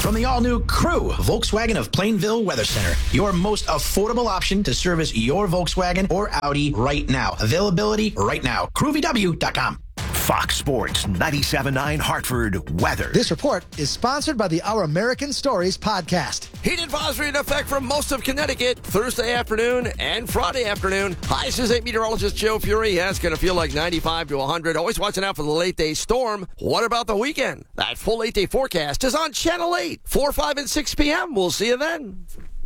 From the all-new Crew, Volkswagen of Plainville Weather Center. Your most affordable option to service your Volkswagen or Audi right now. Availability right now. CrewVW.com. Fox Sports 97.9 Hartford weather. This report is sponsored by the Our American Stories podcast. Heat advisory in effect for most of Connecticut Thursday afternoon and Friday afternoon. High says 8 meteorologist Joe Fury. Yeah, it's going to feel like 95 to 100. Always watching out for the late day storm. What about the weekend? That full 8-day forecast is on Channel 8, 4, 5, and 6 p.m. We'll see you then.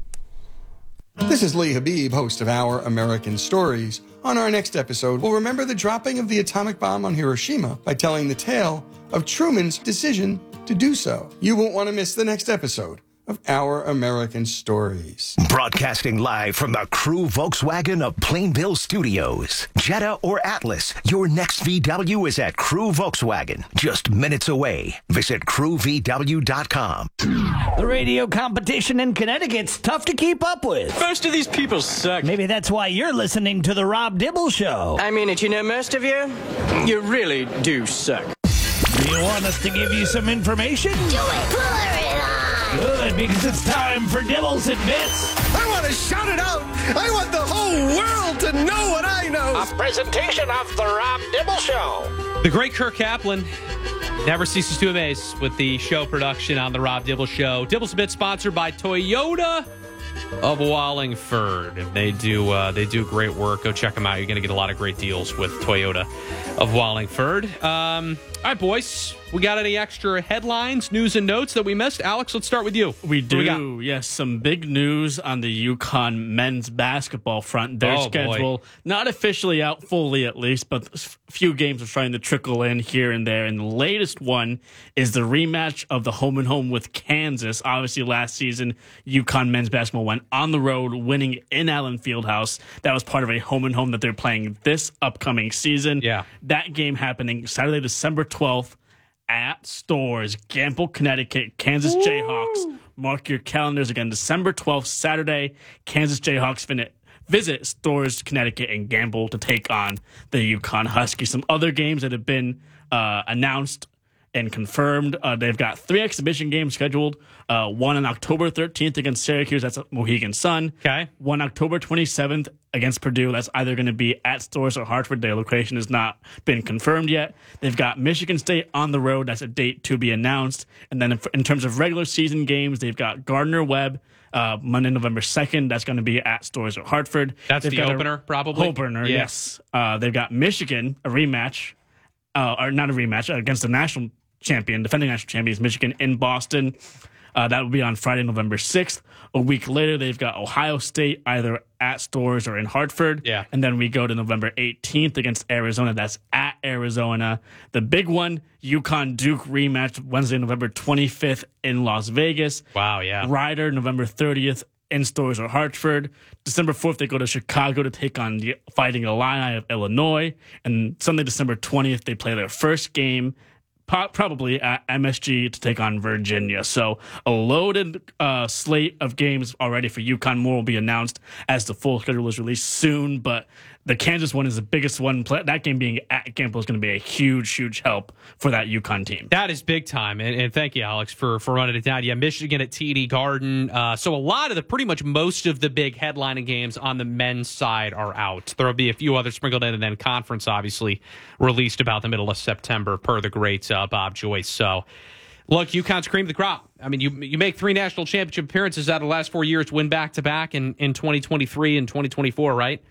This is Lee Habib, host of Our American Stories. On our next episode, we'll remember the dropping of the atomic bomb on Hiroshima by telling the tale of Truman's decision to do so. You won't want to miss the next episode of Our American Stories. Broadcasting live from the Crew Volkswagen of Plainville Studios. Jetta or Atlas, your next VW is at Crew Volkswagen, just minutes away. Visit CrewVW.com. The radio competition in Connecticut's tough to keep up with. Most of these people suck. Maybe that's why you're listening to The Rob Dibble Show. I mean it, you know, most of you really do suck. Do you want us to give you some information? Do it, pull it on. Good, because it's time for Dibbles and Bits. I want to shout it out. I want the whole world to know what I know. A presentation of The Rob Dibble Show. The great Kirk Kaplan never ceases to amaze with the show production on The Rob Dibble Show. Dibbles and Bits sponsored by Toyota of Wallingford. They do great work. Go check them out. You're going to get a lot of great deals with Toyota of Wallingford. All right, boys. We got any extra headlines, news, and notes that we missed? Alex, let's start with you. We do. Yes, some big news on the UConn men's basketball front. Their schedule, not officially out fully at least, but a few games are starting to trickle in here and there. And the latest one is the rematch of the home and home with Kansas. Obviously, last season, UConn men's basketball went on the road, winning in Allen Fieldhouse. That was part of a home and home that they're playing this upcoming season. Yeah. That game happening Saturday, December 12th. At Storrs, Gamble, Connecticut, Kansas Jayhawks. Mark your calendars again. December 12th, Saturday, Kansas Jayhawks visit Storrs, Connecticut, and Gamble to take on the UConn Huskies. Some other games that have been announced and confirmed. They've got 3 exhibition games scheduled. One on October 13th against Syracuse. That's at Mohegan Sun. Okay. One October 27th against Purdue. That's either going to be at Storrs or Hartford. Their location has not been confirmed yet. They've got Michigan State on the road. That's a date to be announced. And then in terms of regular season games, they've got Gardner-Webb Monday, November 2nd. That's going to be at Storrs or Hartford. That's the opener, probably? Opener, yes. They've got Michigan, a rematch, or not a rematch, against the defending national champions, Michigan in Boston. That will be on Friday, November 6th. A week later, they've got Ohio State either at Storrs or in Hartford. Yeah. And then we go to November 18th against Arizona. That's at Arizona. The big one, UConn-Duke rematch Wednesday, November 25th in Las Vegas. Wow, yeah. Rider, November 30th in Storrs or Hartford. December 4th, they go to Chicago to take on the Fighting Illini of Illinois. And Sunday, December 20th, they play their first game probably at MSG to take on Virginia. So a loaded slate of games already for UConn. More will be announced as the full schedule is released soon, but the Kansas one is the biggest one. That game being at Gamble is going to be a huge, huge help for that UConn team. That is big time, and thank you, Alex, for running it down. Yeah, Michigan at TD Garden. So a lot of pretty much most of the big headlining games on the men's side are out. There will be a few others sprinkled in, and then conference obviously released about the middle of September per the great Bob Joyce. So look, UConn's cream of the crop. I mean, you make 3 national championship appearances out of the last 4 years, win back-to-back in 2023 and 2024, right?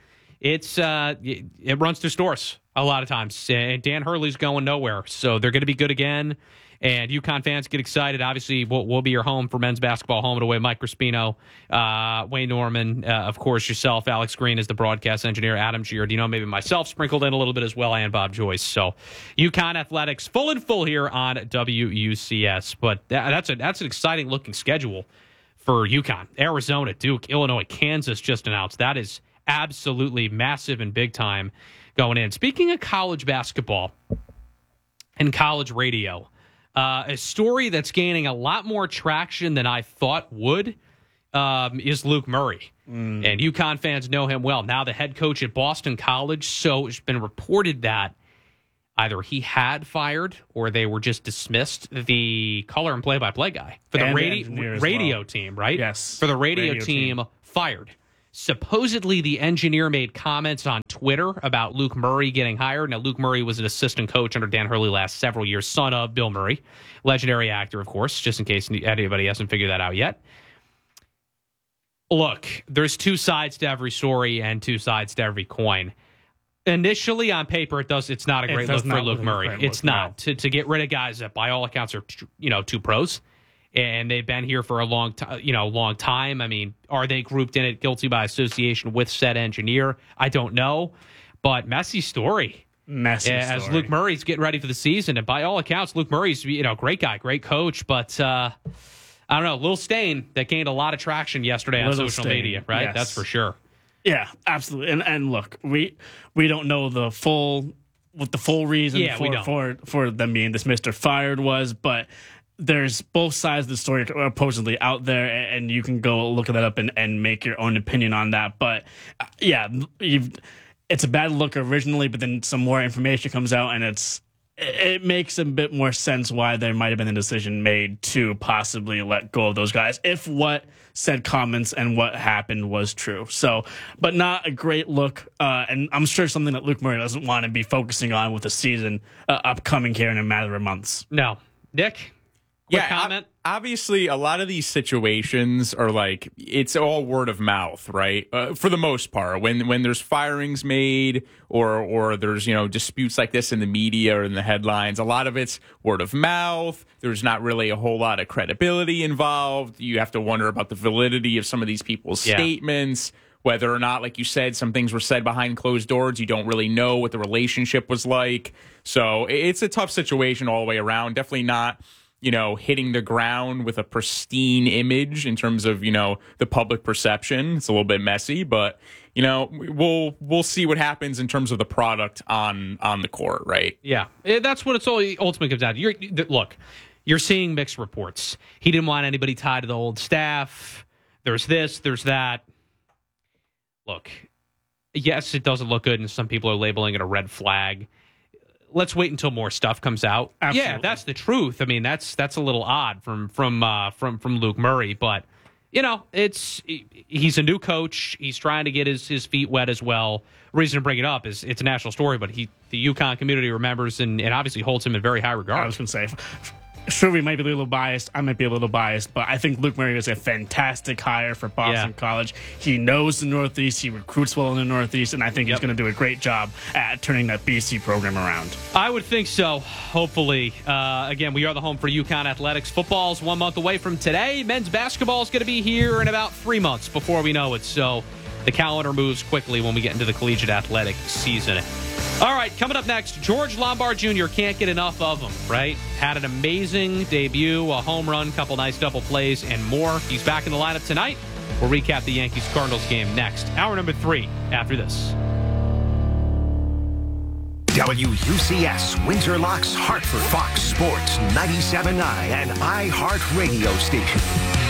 It runs through Storrs a lot of times. Dan Hurley's going nowhere, so they're going to be good again. And UConn fans get excited. Obviously, we'll be your home for men's basketball, home and away. Mike Crispino, Wayne Norman, of course, yourself, Alex Green is the broadcast engineer, Adam Giordino, maybe myself sprinkled in a little bit as well, and Bob Joyce. So UConn athletics full here on WUCS. But that's an exciting looking schedule for UConn. Arizona, Duke, Illinois, Kansas just announced. That is absolutely massive and big time going in. Speaking of college basketball and college radio, a story that's gaining a lot more traction than I thought would is Luke Murray. And UConn fans know him well. Now the head coach at Boston College, so it's been reported that either he had fired or they were just dismissed the color and play-by-play guy for the radio team, right? Yes. For the radio team, fired. Supposedly, the engineer made comments on Twitter about Luke Murray getting hired. Now, Luke Murray was an assistant coach under Dan Hurley last several years, son of Bill Murray, legendary actor, of course, just in case anybody hasn't figured that out yet. Look, there's two sides to every story and two sides to every coin. Initially, on paper, it's not a great look for Luke Murray. It's not. To get rid of guys that, by all accounts, are two pros. And they've been here for a long time. I mean, are they grouped in it guilty by association with said engineer? I don't know, but messy story. As Luke Murray's getting ready for the season, and by all accounts, Luke Murray's great guy, great coach, but I don't know, little stain that gained a lot of traction yesterday on social media, right? Yes. That's for sure. Yeah, absolutely. And look, we don't know what the full reason for them being dismissed or fired was, but there's both sides of the story supposedly out there, and you can go look that up and make your own opinion on that. But yeah, it's a bad look originally, but then some more information comes out, and it makes a bit more sense why there might have been a decision made to possibly let go of those guys if what said comments and what happened was true. So, but not a great look, and I'm sure something that Luke Murray doesn't want to be focusing on with the season upcoming here in a matter of months. No. Nick? Quick comment? Obviously, a lot of these situations are like, it's all word of mouth, right? For the most part, when there's firings made or there's, disputes like this in the media or in the headlines, a lot of it's word of mouth. There's not really a whole lot of credibility involved. You have to wonder about the validity of some of these people's statements, whether or not, like you said, some things were said behind closed doors. You don't really know what the relationship was like. So it's a tough situation all the way around. Definitely not hitting the ground with a pristine image in terms of, the public perception. It's a little bit messy, but, we'll see what happens in terms of the product on the court, right? Yeah, that's what it's ultimately comes down to. Look, you're seeing mixed reports. He didn't want anybody tied to the old staff. There's this, there's that. Look, yes, it doesn't look good, and some people are labeling it a red flag. Let's wait until more stuff comes out. Absolutely. Yeah, that's the truth. I mean, that's a little odd from Luke Murray, but he's a new coach. He's trying to get his feet wet as well. Reason to bring it up is it's a national story, but the UConn community remembers and obviously holds him in very high regard. I was going to say, sure, we might be a little biased. I might be a little biased, but I think Luke Murray is a fantastic hire for Boston College. He knows the Northeast. He recruits well in the Northeast, and I think he's going to do a great job at turning that BC program around. I would think so, hopefully. Again, we are the home for UConn Athletics. Football's 1 month away from today. Men's basketball is going to be here in about 3 months before we know it, so the calendar moves quickly when we get into the collegiate athletic season. All right, coming up next, George Lombard Jr. can't get enough of him, right? Had an amazing debut, a home run, couple nice double plays, and more. He's back in the lineup tonight. We'll recap the Yankees-Cardinals game next. Hour number 3 after this. WUCS, Windsor Locks, Hartford, Fox Sports 97.9, and iHeart Radio Station.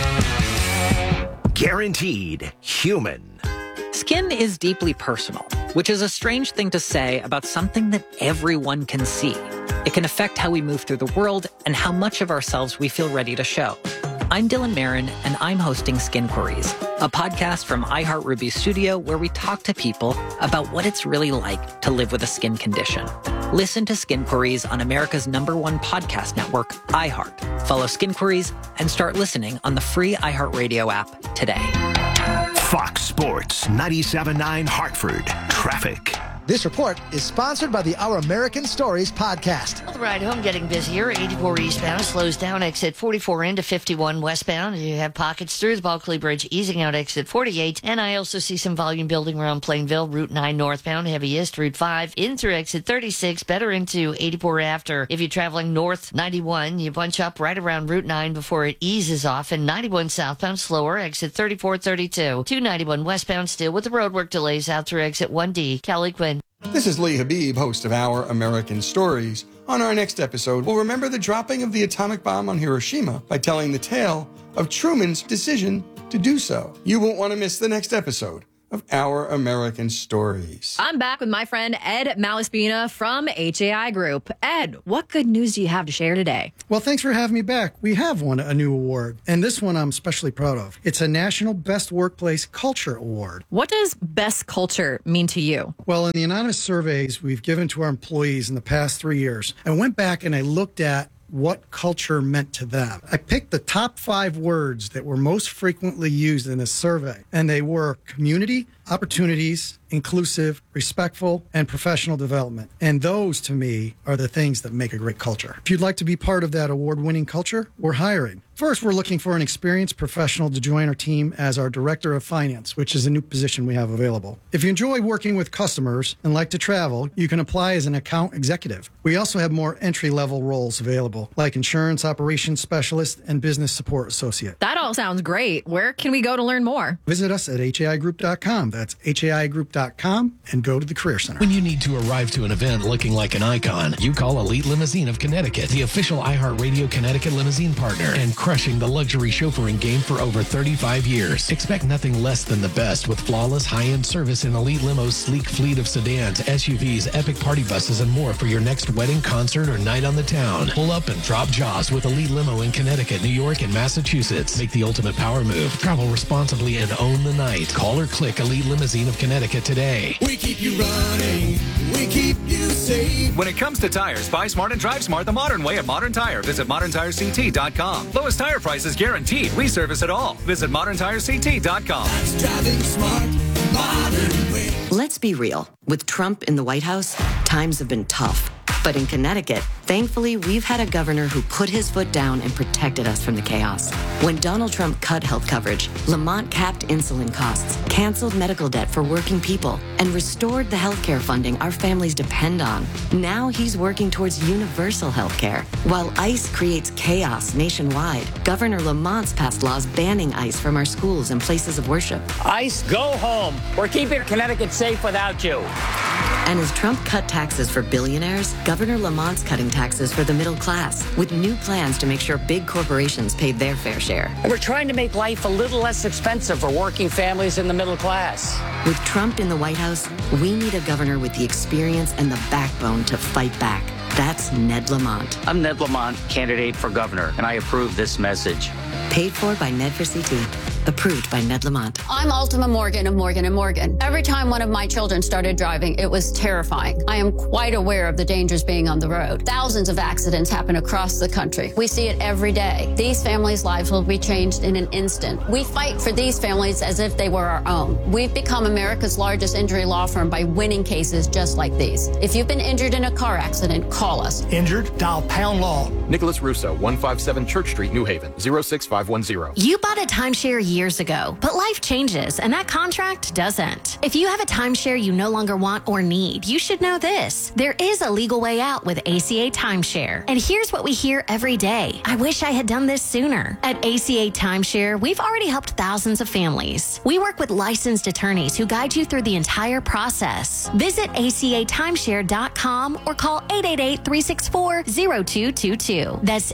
Guaranteed human. Skin is deeply personal, which is a strange thing to say about something that everyone can see. It can affect how we move through the world and how much of ourselves we feel ready to show. I'm Dylan Marin, and I'm hosting Skin Queries, a podcast from iHeart Ruby Studio where we talk to people about what it's really like to live with a skin condition. Listen to Skin Queries on America's #1 podcast network, iHeart. Follow Skin Queries and start listening on the free iHeartRadio app today. Fox Sports 97.9 Hartford. Traffic. This report is sponsored by the Our American Stories podcast. The ride home getting busier. 84 eastbound slows down. Exit 44 into 51 westbound. You have pockets through the Bulkley Bridge easing out exit 48. And I also see some volume building around Plainville. Route 9 northbound. Heaviest. Route 5 in through exit 36. Better into 84 after. If you're traveling north 91, you bunch up right around Route 9 before it eases off. And 91 southbound slower. Exit 3432. 291 westbound still with the roadwork delays out through exit 1D. Kelly Quinn. This is Lee Habib, host of Our American Stories. On our next episode, we'll remember the dropping of the atomic bomb on Hiroshima by telling the tale of Truman's decision to do so. You won't want to miss the next episode of Our American Stories. I'm back with my friend Ed Malaspina from HAI Group. Ed, what good news do you have to share today? Well, thanks for having me back. We have won a new award, and this one I'm especially proud of. It's a National Best Workplace Culture Award. What does best culture mean to you? Well, in the anonymous surveys we've given to our employees in the past 3 years, I went back and I looked at what culture meant to them. I picked the top 5 words that were most frequently used in this survey, and they were community, opportunities, inclusive, respectful, and professional development. And those, to me, are the things that make a great culture. If you'd like to be part of that award-winning culture, we're hiring. First, we're looking for an experienced professional to join our team as our Director of Finance, which is a new position we have available. If you enjoy working with customers and like to travel, you can apply as an account executive. We also have more entry-level roles available, like Insurance Operations Specialist and Business Support Associate. That all sounds great. Where can we go to learn more? Visit us at haigroup.com. That's haigroup.com and go to the Career Center. When you need to arrive to an event looking like an icon, you call Elite Limousine of Connecticut, the official iHeartRadio Connecticut limousine partner, and crushing the luxury chauffeuring game for over 35 years. Expect nothing less than the best with flawless high-end service in Elite Limo's sleek fleet of sedans, SUVs, epic party buses, and more for your next wedding, concert, or night on the town. Pull up and drop jaws with Elite Limo in Connecticut, New York, and Massachusetts. Make the ultimate power move. Travel responsibly and own the night. Call or click Elite Limousine of Connecticut today. We keep you running. We keep you safe. When it comes to tires, buy smart and drive smart the modern way at Modern Tire. Visit moderntirect.com. Lowest tire prices guaranteed. We service it all. Visit moderntirect.com. That's driving smart, modern way. Let's be real. With Trump in the White House, times have been tough. But in Connecticut, thankfully, we've had a governor who put his foot down and protected us from the chaos. When Donald Trump cut health coverage, Lamont capped insulin costs, canceled medical debt for working people, and restored the health care funding our families depend on. Now he's working towards universal health care. While ICE creates chaos nationwide, Governor Lamont's passed laws banning ICE from our schools and places of worship. ICE, go home. We're keeping Connecticut safe without you. And as Trump cut taxes for billionaires, Governor Lamont's cutting taxes for the middle class, with new plans to make sure big corporations paid their fair share. And we're trying to make life a little less expensive for working families in the middle class. With Trump in the White House, we need a governor with the experience and the backbone to fight back. That's Ned Lamont. I'm Ned Lamont, candidate for governor, and I approve this message. Paid for by Ned for CT. Approved by Ned Lamont. I'm Ultima Morgan of Morgan & Morgan. Every time one of my children started driving, it was terrifying. I am quite aware of the dangers being on the road. Thousands of accidents happen across the country. We see it every day. These families' lives will be changed in an instant. We fight for these families as if they were our own. We've become America's largest injury law firm by winning cases just like these. If you've been injured in a car accident, call us. Injured? Dial pound law. Nicholas Russo, 157 Church Street, New Haven, 06510. You bought a timeshare years ago, but life changes and that contract doesn't. If you have a timeshare you no longer want or need, you should know this. There is a legal way out with ACA Timeshare. And here's what we hear every day. I wish I had done this sooner. At ACA Timeshare, we've already helped thousands of families. We work with licensed attorneys who guide you through the entire process. Visit acatimeshare.com or call 888-364-0222. That's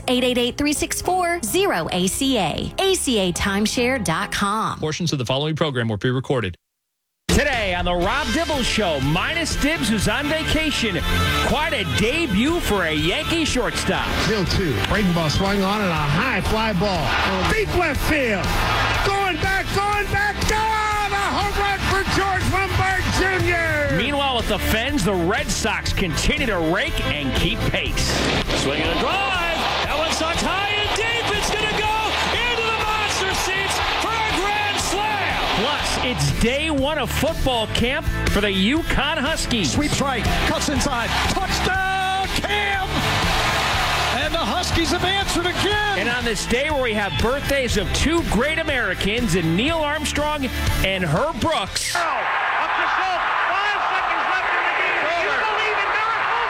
888-364-0ACA. ACAtimeshare.com. Portions of the following program were pre-recorded. Today on the Rob Dibble Show, minus Dibs, who's on vacation. Quite a debut for a Yankee shortstop. 0-2. Breaking ball swung on and a high fly ball. Deep left field. Going back. A home run for George Lombard Jr. Meanwhile, with the Fens, the Red Sox continue to rake and keep pace. Swinging a drive. That one sucks high and deep. It's going to go into the monster seats for a grand slam. Plus, it's day one of football camp for the UConn Huskies. Sweeps right. Cuts inside. Touchdown, Cam! And the Huskies have answered again. And on this day where we have birthdays of two great Americans in Neil Armstrong and Herb Brooks. Up to Schultz. 5 seconds left in the game. Do you believe in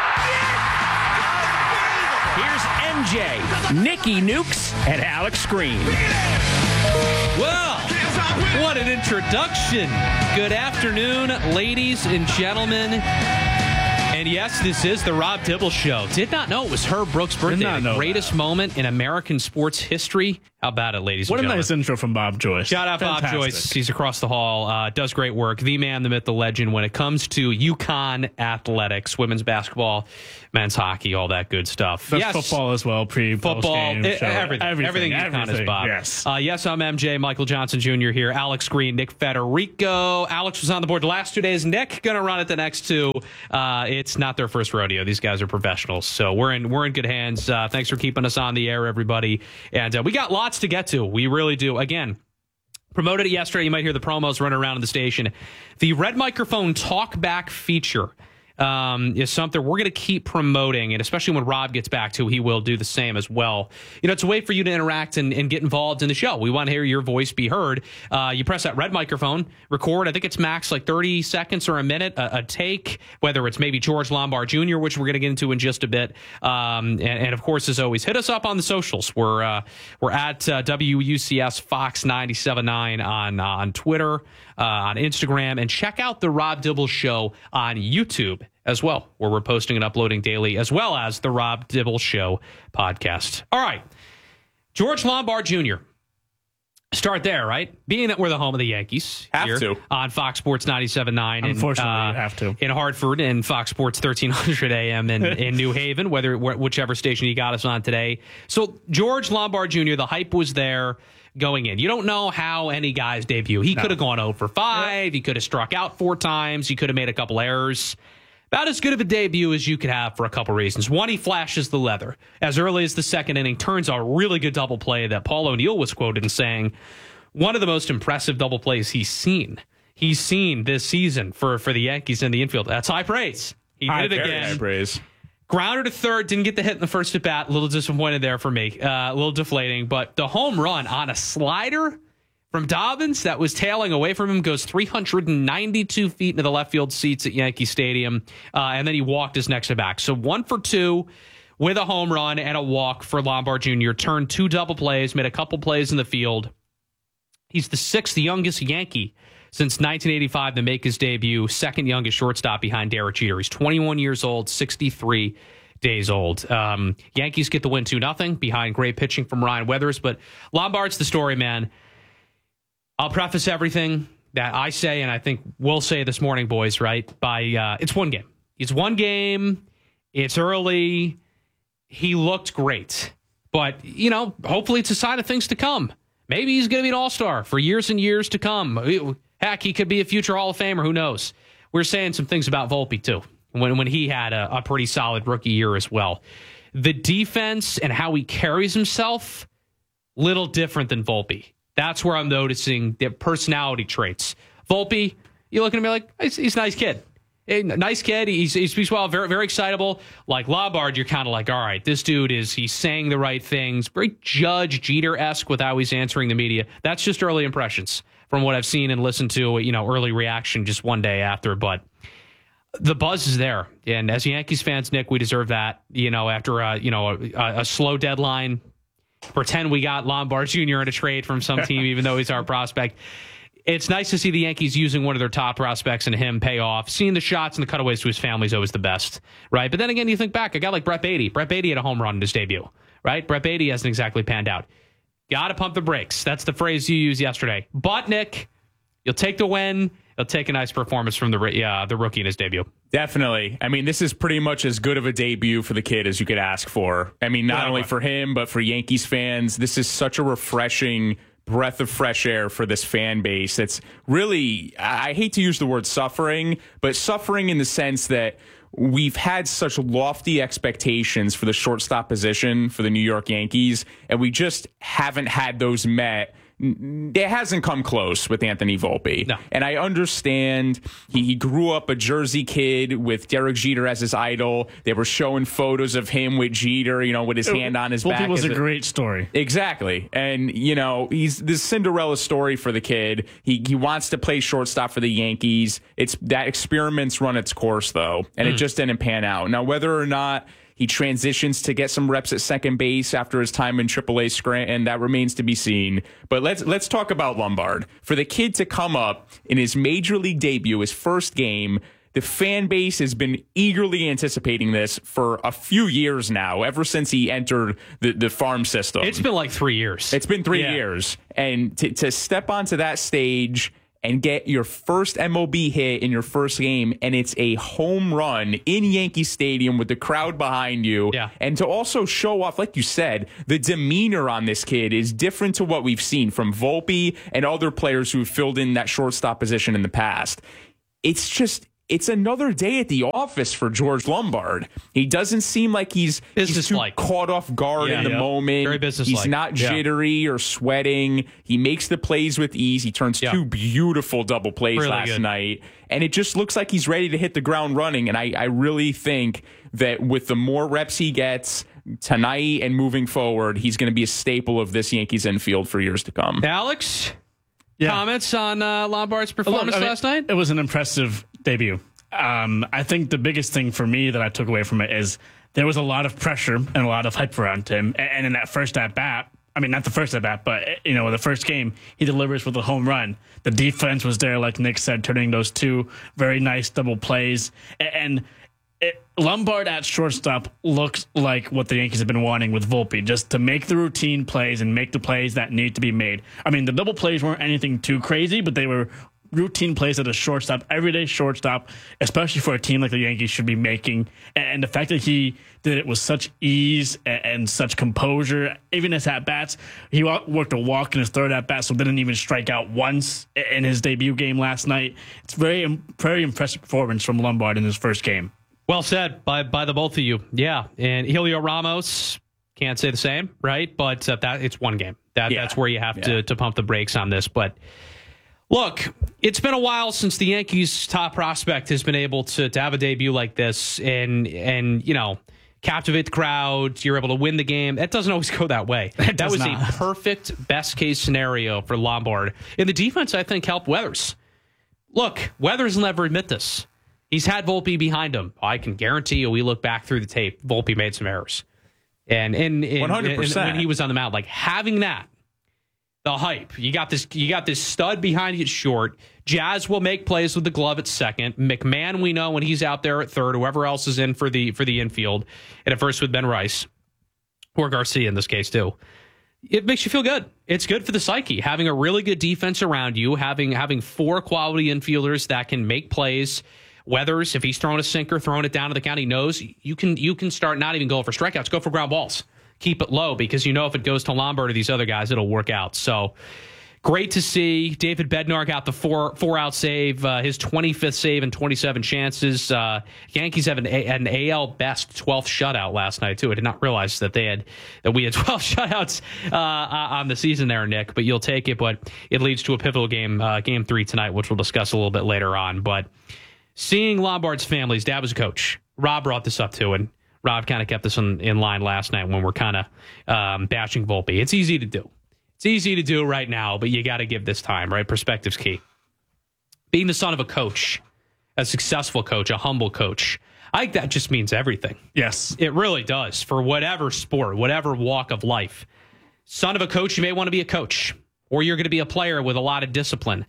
miracles? Here's MJ, Nikki Nukes, and Alex Green. Well, what an introduction. Good afternoon, ladies and gentlemen. And yes, this is the Rob Dibble Show. Did not know it was Herb Brooks' birthday. The greatest moment in American sports history. How about it, ladies and gentlemen? What a nice intro from Bob Joyce. Shout out Bob Joyce. He's across the hall. Does great work. The man, the myth, the legend when it comes to UConn athletics, women's basketball, men's hockey, all that good stuff. That's football as well, football, everything UConn is Bob. Yes. Yes, I'm MJ, Michael Johnson Jr. here, Alex Green, Nick Federico. Alex was on the board the last 2 days. Nick going to run it the next two. It's not their first rodeo. These guys are professionals, so we're in good hands. Thanks for keeping us on the air, everybody. And we got lots to get to. We really do. Again, promoted it yesterday. You might hear the promos running around in the station. The Red Microphone Talkback feature is something we're going to keep promoting, and especially when Rob gets back to, he will do the same as well. You know, it's a way for you to interact and get involved in the show. We want to hear your voice be heard. You press that red microphone, record. I think it's max like 30 seconds or a minute, a take, whether it's maybe George Lombard Jr., which we're going to get into in just a bit. And of course, as always, hit us up on the socials. We're at WUCS Fox 97.9 on Twitter, on Instagram, and check out the Rob Dibble Show on YouTube as well, where we're posting and uploading daily, as well as the Rob Dibble Show podcast. All right, George Lombard Jr. Start there, right? Being that we're the home of the Yankees. Have to. On Fox Sports 97.9. Unfortunately, you have to. In Hartford and Fox Sports 1300 AM in New Haven, whichever station you got us on today. So George Lombard Jr., the hype was there going in. You don't know how any guy's debut. He could have gone 0 for 5. Yep. He could have struck out 4 times. He could have made a couple errors. About as good of a debut as you could have for a couple reasons. One, he flashes the leather. As early as the second inning, turns a really good double play that Paul O'Neill was quoted in saying, one of the most impressive double plays he's seen this season for the Yankees in the infield. That's high praise. He did it again. High praise. Grounder to third, didn't get the hit in the first at bat. A little disappointed there for me. A little deflating. But the home run on a slider from Dobbins that was tailing away from him goes 392 feet into the left field seats at Yankee Stadium. And then he walked his next at bat. So 1 for 2 with a home run and a walk for Lombard Jr. Turned 2 double plays, made a couple plays in the field. He's the 6th youngest Yankee since 1985 to make his debut, second youngest shortstop behind Derek Jeter. He's 21 years old, 63 days old. Yankees get the win 2-0 behind great pitching from Ryan Weathers. But Lombard's the story, man. I'll preface everything that I say, and I think we'll say this morning, boys, right? It's one game. It's one game. It's early. He looked great. But, hopefully it's a sign of things to come. Maybe he's going to be an all-star for years and years to come. Heck, he could be a future Hall of Famer. Who knows? We're saying some things about Volpe, too, when he had a pretty solid rookie year as well. The defense and how he carries himself, little different than Volpe. That's where I'm noticing the personality traits. Volpe, you look at him like, he's a nice kid. Nice kid. He speaks well, very, very excitable. Like Lombard, you're kind of like, all right, this dude he's saying the right things. Very Judge Jeter-esque with how he's answering the media. That's just early impressions from what I've seen and listened to, early reaction just one day after. But the buzz is there. And as Yankees fans, Nick, we deserve that. After a slow deadline, pretend we got Lombard Jr. in a trade from some team, even though he's our prospect. It's nice to see the Yankees using one of their top prospects and him pay off. Seeing the shots and the cutaways to his family is always the best, right? But then again, you think back, a guy like Brett Beatty. Brett Beatty had a home run in his debut, right? Brett Beatty hasn't exactly panned out. Got to pump the brakes. That's the phrase you used yesterday. But, Nick, you'll take the win. You'll take a nice performance from the rookie in his debut. Definitely. I mean, this is pretty much as good of a debut for the kid as you could ask for. I mean, not only for him, but for Yankees fans. This is such a refreshing breath of fresh air for this fan base. It's really, I hate to use the word suffering, but suffering in the sense that we've had such lofty expectations for the shortstop position for the New York Yankees, and we just haven't had those met. It hasn't come close with Anthony Volpe. No. And I understand he grew up a Jersey kid with Derek Jeter as his idol. They were showing photos of him with Jeter, with his hand on his back. Volpe was a great story. Exactly. And, he's this Cinderella story for the kid. He wants to play shortstop for the Yankees. That experiment's run its course, though, and it just didn't pan out. Now, whether or not he transitions to get some reps at second base after his time in AAA Scranton, that remains to be seen. But let's talk about Lombard. For the kid to come up in his major league debut, his first game, The fan base has been eagerly anticipating this for a few years now, ever since he entered the farm system. It's been like 3 years. It's been 3 years. And to step onto that stage and get your first MLB hit in your first game, and it's a home run in Yankee Stadium with the crowd behind you. Yeah. And to also show off, like you said, the demeanor on this kid is different to what we've seen from Volpe and other players who have filled in that shortstop position in the past. It's another day at the office for George Lombard. He doesn't seem like he's too caught off guard in the moment. Very businesslike. He's not jittery or sweating. He makes the plays with ease. He turns two beautiful double plays last night. And it just looks like he's ready to hit the ground running. And I really think that with the more reps he gets tonight and moving forward, he's going to be a staple of this Yankees infield for years to come. Alex? Comments on Lombard's performance last night? It was an impressive debut. I think the biggest thing for me that I took away from it is there was a lot of pressure and a lot of hype around him. And in that first at-bat, I mean, not the first at-bat, but, the first game, he delivers with a home run. The defense was there, like Nick said, turning those two very nice double plays. And Lombard at shortstop looks like what the Yankees have been wanting with Volpe, just to make the routine plays and make the plays that need to be made. I mean, the double plays weren't anything too crazy, but they were routine plays at a shortstop, everyday shortstop, especially for a team like the Yankees should be making. And the fact that he did it with such ease and such composure, even his at-bats, he worked a walk in his third at-bat, so didn't even strike out once in his debut game last night. It's very, very impressive performance from Lombard in his first game. Well said by the both of you. Yeah, and Helio Ramos, can't say the same, right? But that it's one game. That's where you have to pump the brakes on this. But look, it's been a while since the Yankees' top prospect has been able to have a debut like this and captivate the crowd. You're able to win the game. That doesn't always go that way. That was a perfect best-case scenario for Lombard. And the defense, I think, helped Weathers. Look, Weathers will never admit this. He's had Volpe behind him. I can guarantee you, we look back through the tape, Volpe made some errors. And 100%. When he was on the mound, like having that, the hype. You got this stud behind you at short. Jazz will make plays with the glove at second. McMahon, we know when he's out there at third. Whoever else is in for the infield, and at first with Ben Rice or Garcia in this case too. It makes you feel good. It's good for the psyche having a really good defense around you, having four quality infielders that can make plays. Weathers, if he's throwing a sinker, throwing it down to the count, he knows you can start not even going for strikeouts, go for ground balls. Keep it low because if it goes to Lombard or these other guys, it'll work out. So great to see. David Bednar got the four-out save, his 25th save and 27 chances. Yankees have an AL best 12th shutout last night too. I did not realize that we had 12 shutouts on the season there, Nick. But you'll take it. But it leads to a pivotal game, Game 3 tonight, which we'll discuss a little bit later on. But seeing Lombard's family, his dad was a coach. Rob brought this up too, and Rob kind of kept this in line last night when we're kind of bashing Volpe. It's easy to do. It's easy to do right now, but you got to give this time, right? Perspective's key. Being the son of a coach, a successful coach, a humble coach, I think that just means everything. Yes. It really does for whatever sport, whatever walk of life. Son of a coach, you may want to be a coach, or you're going to be a player with a lot of discipline.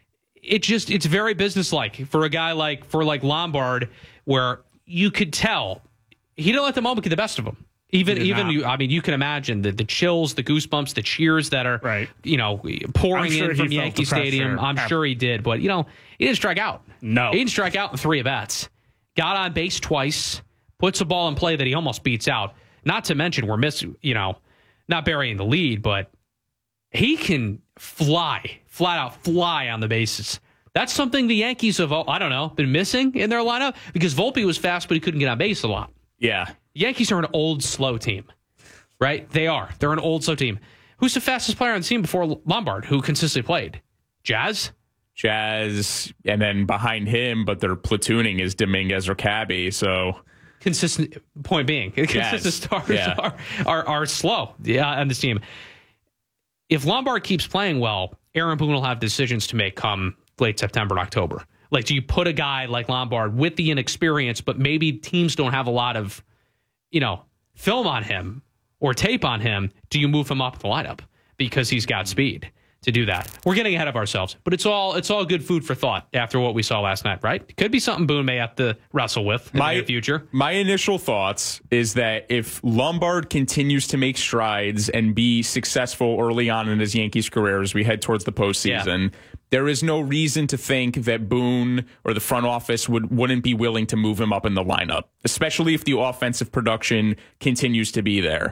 It's very businesslike for a guy like Lombard, where you could tell he didn't let the moment get the best of him. You can imagine the chills, the goosebumps, the cheers that are pouring in from Yankee Stadium. I'm sure he did, but he didn't strike out. No, he didn't strike out in 3 at-bats. Got on base twice, puts a ball in play that he almost beats out. Not to mention we're missing, not burying the lead, but he can flat out fly on the bases. That's something the Yankees have, been missing in their lineup because Volpe was fast, but he couldn't get on base a lot. Yeah. Yankees are an old, slow team, right? They are. They're an old, slow team. Who's the fastest player on the team before Lombard who consistently played? Jazz, and then behind him, but their platooning is Dominguez or Cabby, so... Consistent, point being, consistent stars are slow on this team. If Lombard keeps playing well, Aaron Boone will have decisions to make come late September and October. Like, do you put a guy like Lombard with the inexperience, but maybe teams don't have a lot of, film on him or tape on him? Do you move him up the lineup because he's got speed? to do that. We're getting ahead of ourselves, but it's all good food for thought after what we saw last night, right? It could be something Boone may have to wrestle with in the near future. My initial thoughts is that if Lombard continues to make strides and be successful early on in his Yankees career as we head towards the postseason, there is no reason to think that Boone or the front office wouldn't be willing to move him up in the lineup, especially if the offensive production continues to be there.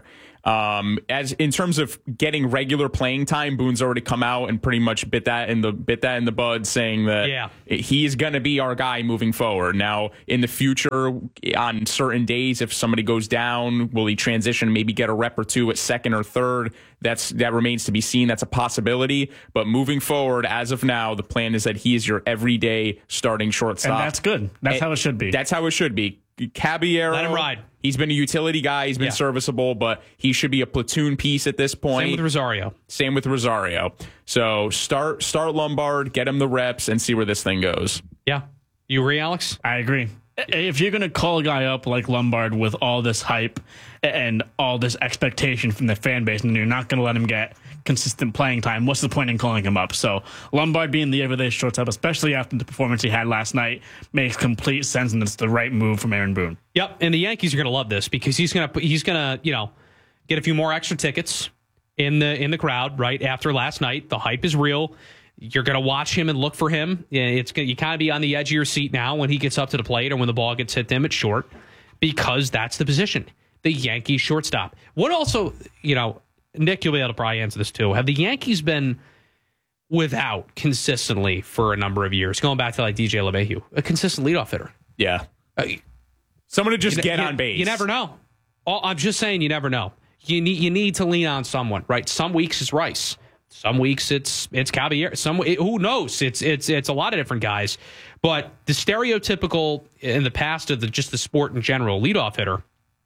As in terms of getting regular playing time, Boone's already come out and pretty much bit that in the bud, saying that he is going to be our guy moving forward. Now, in the future, on certain days, if somebody goes down, will he transition, maybe get a rep or two at second or third? That remains to be seen. That's a possibility. But moving forward, as of now, the plan is that he is your everyday starting shortstop. And that's good. That's how it should be. That's how it should be. Caballero, let him ride. He's been a utility guy. He's been serviceable, but he should be a platoon piece at this point. Same with Rosario. So start Lombard, get him the reps, and see where this thing goes. Yeah. You agree, Alex? I agree. If you're going to call a guy up like Lombard with all this hype and all this expectation from the fan base, and you're not going to let him get consistent playing time, what's the point in calling him up? So Lombard being the everyday shortstop, especially after the performance he had last night, makes complete sense, and it's the right move from Aaron Boone. Yep, and the Yankees are going to love this because he's going to get a few more extra tickets in the crowd right after last night. The hype is real. You're going to watch him and look for him. You kind of be on the edge of your seat now when he gets up to the plate or when the ball gets hit to him at short, because that's the position, the Yankees shortstop. What also, Nick, you'll be able to probably answer this too. Have the Yankees been without consistently for a number of years, going back to like DJ LeMahieu, a consistent leadoff hitter? Yeah. Someone to just get on base. You never know. I'm just saying you never know. You need to lean on someone, right? Some weeks it's Rice. Some weeks it's Caballero. Who knows? It's a lot of different guys. But the stereotypical in the past of just the sport in general leadoff hitter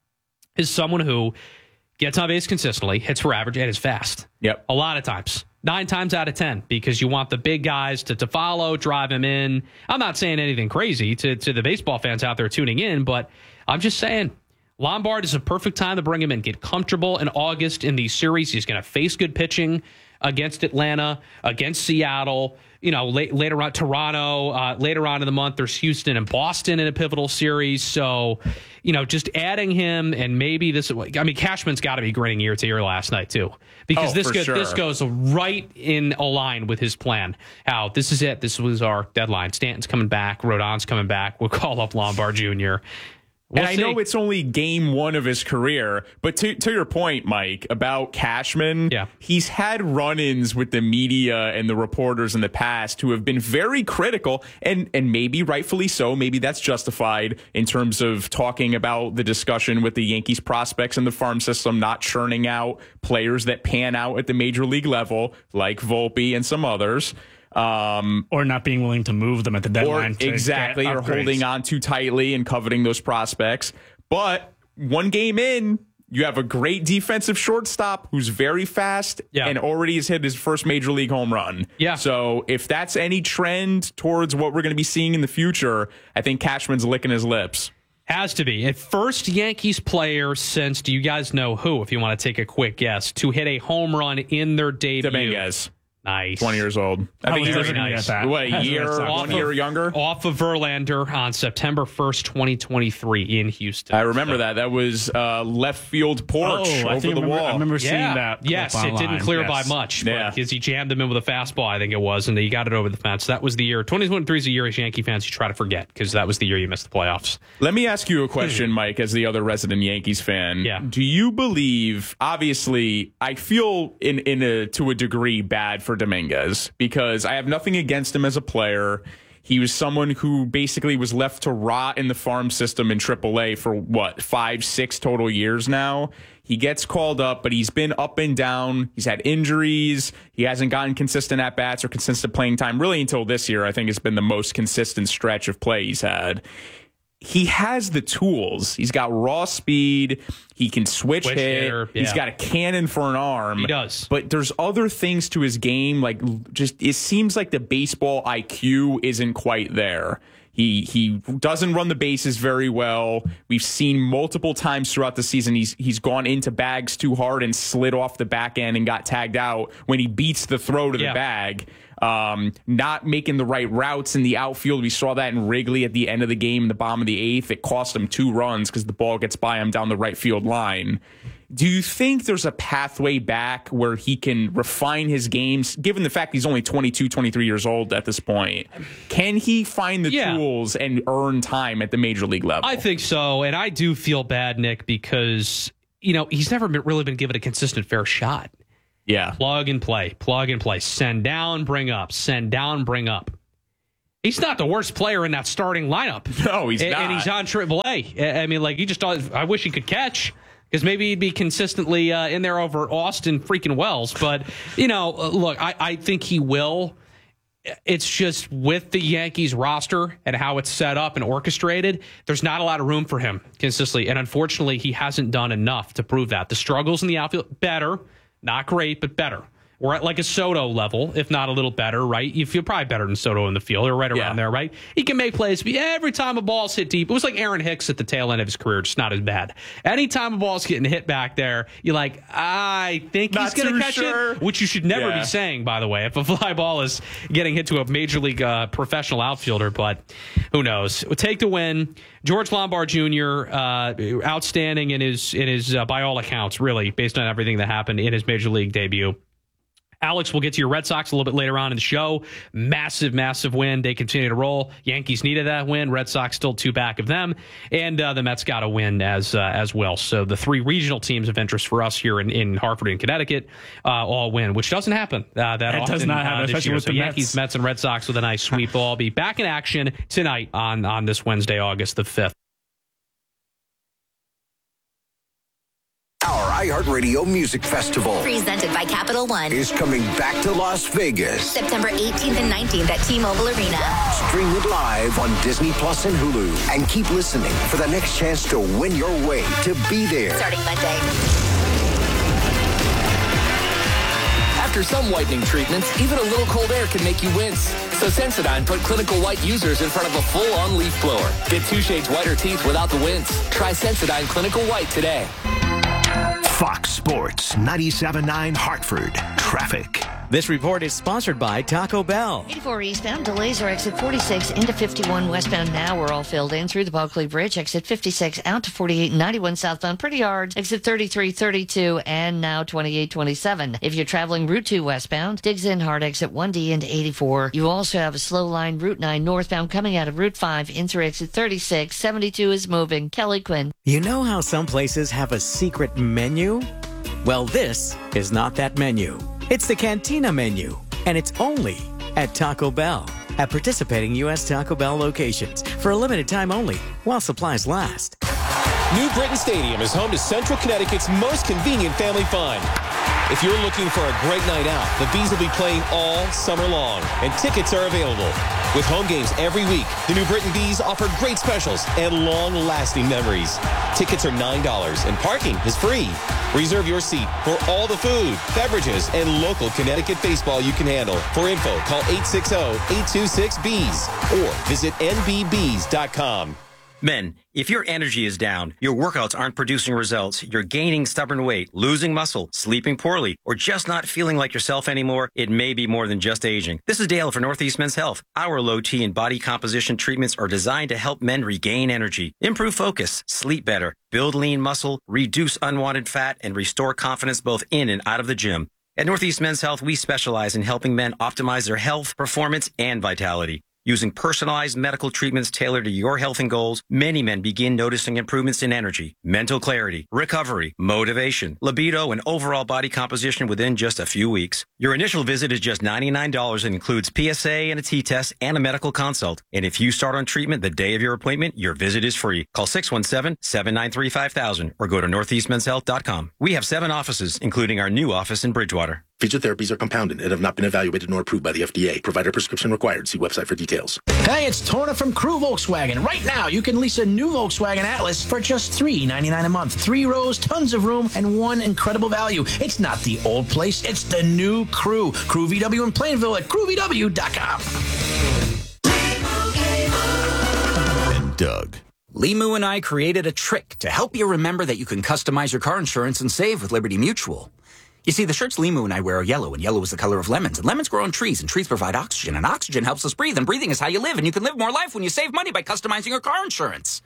is someone who gets on base consistently, hits for average, and is fast. Yep. A lot of times. 9 times out of 10, because you want the big guys to follow, drive him in. I'm not saying anything crazy to the baseball fans out there tuning in, but I'm just saying Lombard is a perfect time to bring him in. Get comfortable in August in these series. He's going to face good pitching against Atlanta, against Seattle, later on Toronto, later on in the month, there's Houston and Boston in a pivotal series. So, just adding him, and maybe Cashman's got to be grinning ear to ear last night too, because this goes right in a line with his plan. How this is it. This was our deadline. Stanton's coming back. Rodon's coming back. We'll call up Lombard Jr. I know it's only game one of his career, but to your point, Mike, about Cashman, he's had run-ins with the media and the reporters in the past who have been very critical, and maybe rightfully so. Maybe that's justified in terms of talking about the discussion with the Yankees prospects in the farm system, not churning out players that pan out at the major league level, like Volpe and some others. Or not being willing to move them at the deadline. Or holding on too tightly and coveting those prospects. But one game in, you have a great defensive shortstop who's very fast and already has hit his first major league home run. Yeah. So if that's any trend towards what we're going to be seeing in the future, I think Cashman's licking his lips. Has to be. First Yankees player since, do you guys know who, if you want to take a quick guess, to hit a home run in their debut? Dominguez. Nice. 20 years old. I think he's very nice. What, a year, 1 year younger? Off of Verlander on September 1st, 2023 in Houston. I remember that. That was left field porch over the wall. I remember seeing that. Yes, it didn't clear by much. Because he jammed him in with a fastball, I think it was, and he got it over the fence. That was the year. 2023 is a year as Yankee fans you try to forget, because that was the year you missed the playoffs. Let me ask you a question, Mike, as the other resident Yankees fan. Yeah. Do you believe, obviously, I feel to a degree bad for Dominguez, because I have nothing against him as a player. He was someone who basically was left to rot in the farm system in AAA for 5-6 total years now. He gets called up, but he's been up and down. He's had injuries. He hasn't gotten consistent at-bats or consistent playing time really until this year. I think it's been the most consistent stretch of play he's had. He has the tools. He's got raw speed. He can switch hit. Hitter, He's got a cannon for an arm. He does. But there's other things to his game. It seems like the baseball IQ isn't quite there. He doesn't run the bases very well. We've seen multiple times throughout the season he's gone into bags too hard and slid off the back end and got tagged out when he beats the throw to the bag. Not making the right routes in the outfield. We saw that in Wrigley at the end of the game in the bottom of the 8th. It cost him 2 runs because the ball gets by him down the right field line. Do you think there's a pathway back where he can refine his games, given the fact he's only 22, 23 years old at this point? Can he find the tools and earn time at the major league level? I think so, and I do feel bad, Nick, because he's never really been given a consistent fair shot. Yeah. Plug and play. Send down, bring up. Send down, bring up. He's not the worst player in that starting lineup. No, he's not. And he's on AAA. I mean, I wish he could catch, because maybe he'd be consistently in there over Austin freaking Wells. But, look, I think he will. It's just with the Yankees roster and how it's set up and orchestrated, there's not a lot of room for him consistently. And unfortunately, he hasn't done enough to prove that. The struggles in the outfield, better. Not great, but better. We're at like a Soto level, if not a little better, right? You feel probably better than Soto in the field, or right around there, right? He can make plays. But every time a ball's hit deep, it was like Aaron Hicks at the tail end of his career, just not as bad. Anytime a ball's getting hit back there, you're like, I think he's going to catch it, which you should never be saying, by the way, if a fly ball is getting hit to a major league professional outfielder, but who knows? We'll take the win. George Lombard Jr., outstanding in his by all accounts, really, based on everything that happened in his major league debut. Alex, we'll get to your Red Sox a little bit later on in the show. Massive, massive win. They continue to roll. Yankees needed that win. Red Sox still 2 back of them. And the Mets got a win as well. So the 3 regional teams of interest for us here in Hartford and Connecticut all win, which doesn't happen that often. It does not happen, especially with the Yankees, Mets, and Red Sox with a nice sweep. They'll all be back in action tonight on this Wednesday, August the 5th. Our iHeartRadio Music Festival, presented by Capital One, is coming back to Las Vegas. September 18th and 19th at T-Mobile Arena. Stream it live on Disney Plus and Hulu. And keep listening for the next chance to win your way to be there. Starting Monday. After some whitening treatments, even a little cold air can make you wince. So Sensodyne put clinical white users in front of a full-on leaf blower. Get 2 shades whiter teeth without the wince. Try Sensodyne Clinical White today. Fox Sports 97.9 Hartford. Traffic. This report is sponsored by Taco Bell. 84 eastbound, delays are exit 46 into 51 westbound. Now we're all filled in through the Bulkley Bridge. Exit 56 out to 48 and 91 southbound. Pretty hard. Exit 33, 32, and now 28, 27. If you're traveling Route 2 westbound, Diggs in hard exit 1D into 84. You also have a slow line Route 9 northbound coming out of Route 5 in through exit 36. 72 is moving. Kelly Quinn. You know how some places have a secret menu? Well, this is not that menu. It's the Cantina menu, and it's only at Taco Bell. At participating U.S. Taco Bell locations for a limited time only, while supplies last. New Britain Stadium is home to Central Connecticut's most convenient family fun. If you're looking for a great night out, the Bees will be playing all summer long, and tickets are available. With home games every week, the New Britain Bees offer great specials and long-lasting memories. Tickets are $9, and parking is free. Reserve your seat for all the food, beverages, and local Connecticut baseball you can handle. For info, call 860-826-BEES or visit nbbees.com. Men, if your energy is down, your workouts aren't producing results, you're gaining stubborn weight, losing muscle, sleeping poorly, or just not feeling like yourself anymore, it may be more than just aging. This is Dale for Northeast Men's Health. Our low T and body composition treatments are designed to help men regain energy, improve focus, sleep better, build lean muscle, reduce unwanted fat, and restore confidence both in and out of the gym. At Northeast Men's Health, we specialize in helping men optimize their health, performance, and vitality. Using personalized medical treatments tailored to your health and goals, many men begin noticing improvements in energy, mental clarity, recovery, motivation, libido, and overall body composition within just a few weeks. Your initial visit is just $99 and includes PSA and a T-test and a medical consult. And if you start on treatment the day of your appointment, your visit is free. Call 617-793-5000 or go to northeastmenshealth.com. We have 7 offices, including our new office in Bridgewater. Physiotherapies are compounded and have not been evaluated nor approved by the FDA. Provider prescription required. See website for details. Hey, it's Torna from Crew Volkswagen. Right now, you can lease a new Volkswagen Atlas for just $399 a month. 3 rows, tons of room, and one incredible value. It's not the old place. It's the new Crew. Crew VW in Plainville at crewvw.com. I'm Doug. Limu and I created a trick to help you remember that you can customize your car insurance and save with Liberty Mutual. You see, the shirts Limu and I wear are yellow, and yellow is the color of lemons, and lemons grow on trees, and trees provide oxygen, and oxygen helps us breathe, and breathing is how you live, and you can live more life when you save money by customizing your car insurance.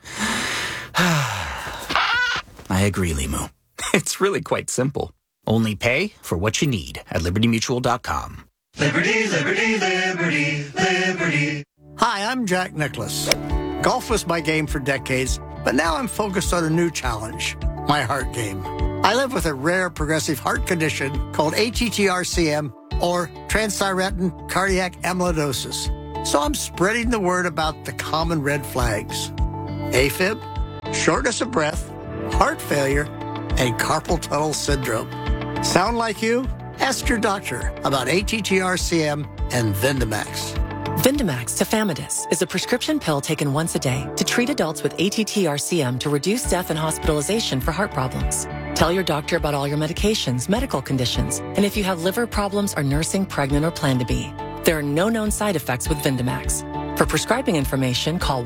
I agree, Limu. It's really quite simple. Only pay for what you need at libertymutual.com. Liberty, liberty, liberty, liberty. Hi, I'm Jack Nicklaus. Golf was my game for decades, but now I'm focused on a new challenge, my heart game. I live with a rare progressive heart condition called ATTR-CM, or transthyretin cardiac amyloidosis. So I'm spreading the word about the common red flags: AFib, shortness of breath, heart failure, and carpal tunnel syndrome. Sound like you? Ask your doctor about ATTR-CM and Vindamax. Vindamax tafamidis is a prescription pill taken once a day to treat adults with ATTR-CM to reduce death and hospitalization for heart problems. Tell your doctor about all your medications, medical conditions, and if you have liver problems, are nursing, pregnant, or plan to be. There are no known side effects with Vindamax. For prescribing information, call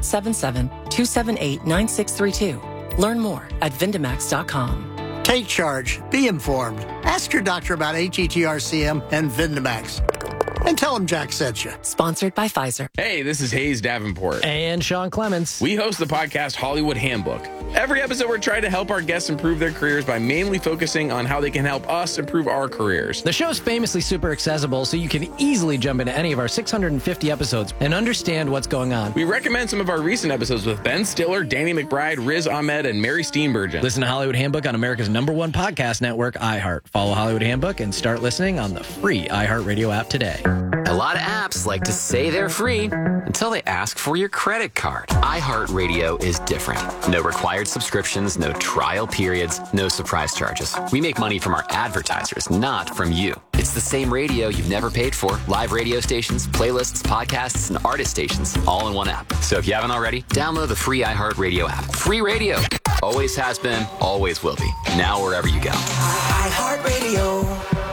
1-877-278-9632. Learn more at Vindamax.com. Take charge. Be informed. Ask your doctor about ATTR-CM and Vindamax. And tell him Jack sent you. Sponsored by Pfizer. Hey, this is Hayes Davenport. And Sean Clements. We host the podcast Hollywood Handbook. Every episode, we're trying to help our guests improve their careers by mainly focusing on how they can help us improve our careers. The show's famously super accessible, so you can easily jump into any of our 650 episodes and understand what's going on. We recommend some of our recent episodes with Ben Stiller, Danny McBride, Riz Ahmed, and Mary Steenburgen. Listen to Hollywood Handbook on America's #1 podcast network, iHeart. Follow Hollywood Handbook and start listening on the free iHeartRadio app today. A lot of apps like to say they're free until they ask for your credit card. iHeartRadio is different. No required subscriptions, no trial periods, no surprise charges. We make money from our advertisers, not from you. It's the same radio you've never paid for. Live radio stations, playlists, podcasts, and artist stations, all in one app. So if you haven't already, download the free iHeartRadio app. Free radio. Always has been, always will be. Now wherever you go. iHeartRadio.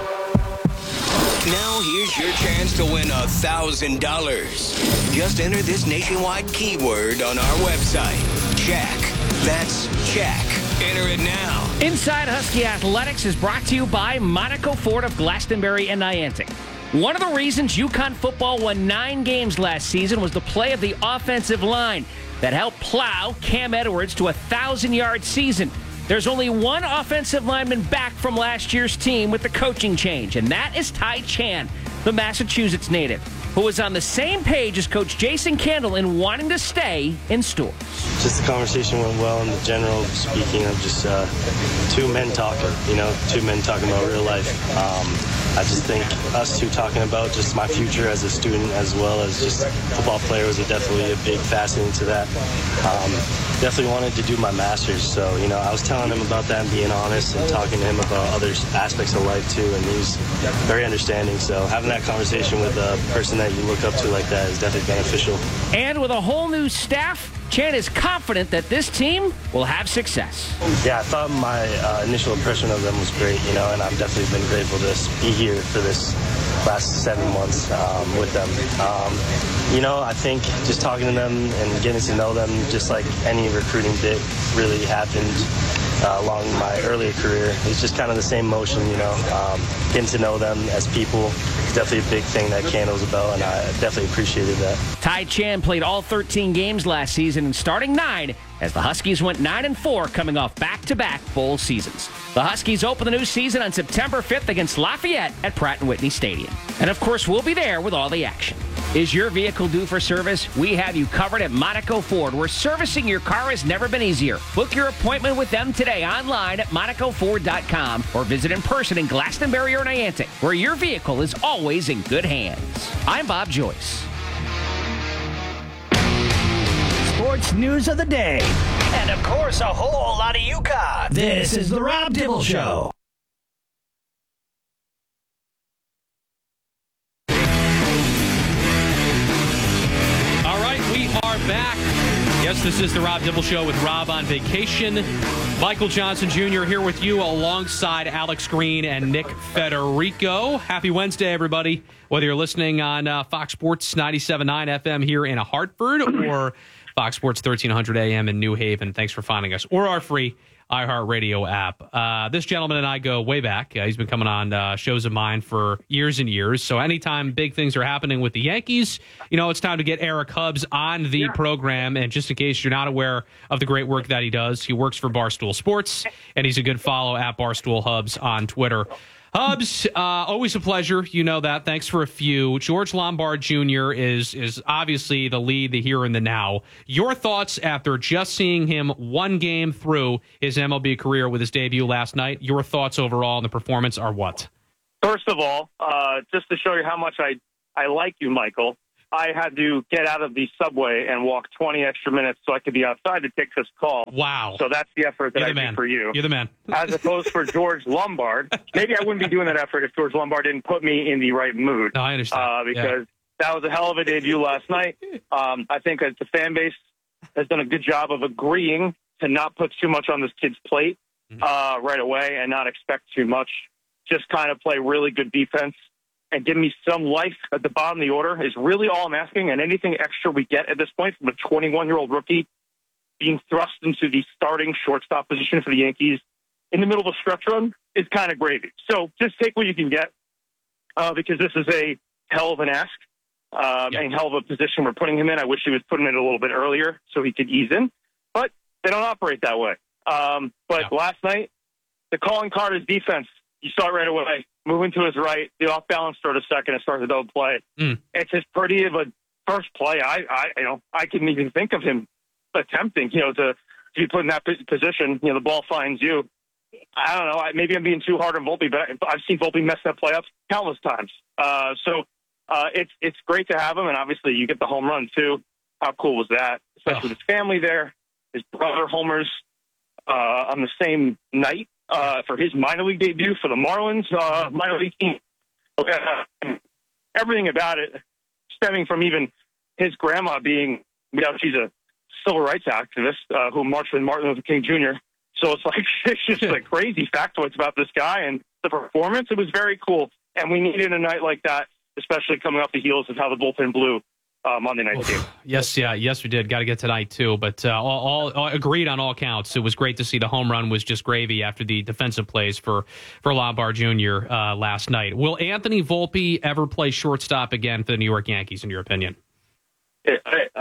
Now here's your chance to win $1,000. Just enter this nationwide keyword on our website. Jack. That's Jack. Enter it now. Inside Husky Athletics is brought to you by Monaco Ford of Glastonbury and Niantic. One of the reasons UConn football won 9 games last season was the play of the offensive line that helped plow Cam Edwards to a 1,000-yard season. There's only one offensive lineman back from last year's team with the coaching change, and that is Ty Chan, the Massachusetts native, who was on the same page as Coach Jason Candle in wanting to stay in Stewart. Just the conversation went well, and the general speaking of just two men talking, two men talking about real life. I just think us two talking about just my future as a student as well as just football player was definitely a big facet into that. Definitely wanted to do my master's, so, I was telling him about that and being honest and talking to him about other aspects of life too, and he was very understanding. So having that conversation with a person that you look up to like that is definitely beneficial. And with a whole new staff, Chan is confident that this team will have success. Yeah, I thought my initial impression of them was great, and I've definitely been grateful to be here for this last 7 months with them. I think just talking to them and getting to know them, just like any recruiting bit really happened along my earlier career. It's just kind of the same motion, getting to know them as people is definitely a big thing that Candle's about, and I definitely appreciated that. Ty Chan played all 13 games last season and starting 9 as the Huskies went 9-4 coming off back-to-back bowl seasons. The Huskies open the new season on September 5th against Lafayette at Pratt & Whitney Stadium. And of course, we'll be there with all the action. Is your vehicle due for service? We have you covered at Monaco Ford, where servicing your car has never been easier. Book your appointment with them today online at MonacoFord.com or visit in person in Glastonbury or Niantic, where your vehicle is always in good hands. I'm Bob Joyce. Sports news of the day. And of course, a whole lot of UConn. This is the Rob Dibble Show. We are back. Yes, this is the Rob Dibble Show with Rob on vacation. Michael Johnson Jr. here with you alongside Alex Green and Nick Federico. Happy Wednesday, everybody. Whether you're listening on Fox Sports 97.9 FM here in Hartford or Fox Sports 1300 AM in New Haven. Thanks for finding us. Or our free iHeartRadio app. This gentleman and I go way back. He's been coming on shows of mine for years and years. So anytime big things are happening with the Yankees, it's time to get Eric Hubbs on the program. And just in case you're not aware of the great work that he does, he works for Barstool Sports, and he's a good follow at Barstool Hubs on Twitter. Hubbs, always a pleasure. You know that. Thanks for a few. George Lombard Jr. is obviously the lead, the here and the now. Your thoughts after just seeing him one game through his MLB career with his debut last night? Your thoughts overall on the performance are what? First of all, just to show you how much I like you, Michael, I had to get out of the subway and walk 20 extra minutes so I could be outside to take this call. Wow. So that's the effort that I do for you. You're the man. As opposed for George Lombard. Maybe I wouldn't be doing that effort if George Lombard didn't put me in the right mood. No, I understand. Because that was a hell of a debut last night. I think that the fan base has done a good job of agreeing to not put too much on this kid's plate right away and not expect too much. Just kind of play really good defense and give me some life at the bottom of the order is really all I'm asking. And anything extra we get at this point from a 21-year-old rookie being thrust into the starting shortstop position for the Yankees in the middle of a stretch run is kind of gravy. So just take what you can get because this is a hell of an ask and hell of a position we're putting him in. I wish he was putting it a little bit earlier so he could ease in, but they don't operate that way. Last night, the calling card is defense. You saw it right away. Moving to his right, the off-balance throw to second and start the double play. It's just pretty of a first play. I couldn't even think of him attempting, to be put in that position. The ball finds you. I don't know. Maybe I'm being too hard on Volpe, but I've seen Volpe mess up playoffs countless times. It's great to have him, and obviously you get the home run too. How cool was that? Especially with his family there, his brother homers on the same night. For his minor league debut for the Marlins minor league team. Everything about it stemming from even his grandma being, she's a civil rights activist who marched with Martin Luther King Jr. So it's just like crazy factoids about this guy and the performance. It was very cool. And we needed a night like that, especially coming off the heels of how the bullpen blew Monday night's game. Yes, we did. Got to get tonight too, but all agreed on all counts. It was great to see the home run was just gravy after the defensive plays for Lombard Jr. Last night. Will Anthony Volpe ever play shortstop again for the New York Yankees? In your opinion? Your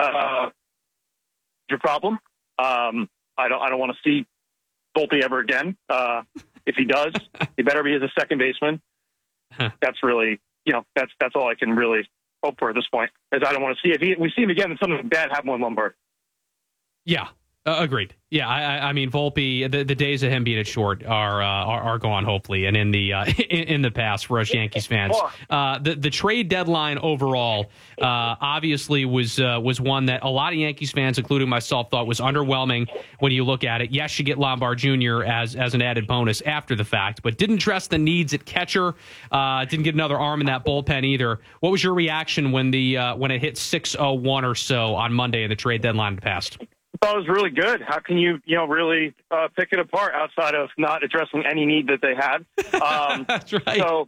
problem. I don't want to see Volpe ever again. If he does, he better be as a second baseman. That's really, that's all I can really hope for at this point, as I don't want to see if we see him again, then something bad happen with Lombard. Yeah, agreed. Yeah, I mean Volpe. The days of him being at short are gone, hopefully, and in the past for us Yankees fans. The trade deadline overall, obviously was one that a lot of Yankees fans, including myself, thought was underwhelming when you look at it. Yes, you get Lombard Jr. as an added bonus after the fact, but didn't address the needs at catcher. Didn't get another arm in that bullpen either. What was your reaction when it hit 6:01 or so on Monday and the trade deadline passed? I thought it was really good. How can you really pick it apart outside of not addressing any need that they had? That's right. So,